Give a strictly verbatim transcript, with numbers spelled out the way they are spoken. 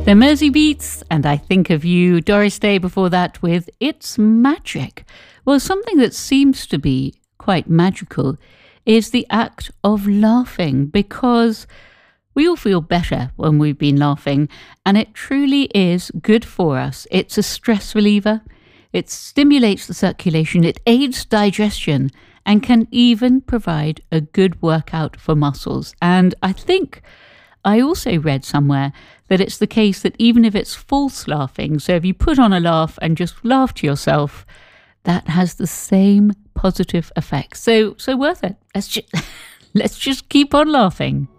The Mersey Beats, and I Think of You. Doris Day before that with It's Magic. Well, something that seems to be quite magical is the act of laughing, because we all feel better when we've been laughing, and it truly is good for us. It's a stress reliever, it stimulates the circulation, it aids digestion, and can even provide a good workout for muscles. And I think I also read somewhere that it's the case that even if it's false laughing, so if you put on a laugh and just laugh to yourself, that has the same positive effects. So, so worth it. Let's just, let's just keep on laughing.